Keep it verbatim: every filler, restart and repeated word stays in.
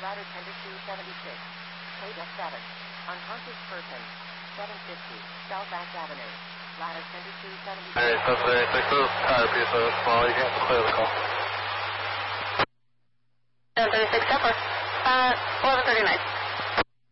ladder ten to two seventy-six. K D seven. Unconscious person. seven fifty. South Back Avenue. Ladder ten to two seventy-six. Alright, seven seventy-six, this is Tyler P, so small, you can't clear the call. seven thirty-six, Zephyr. Uh, eleven thirty-nine.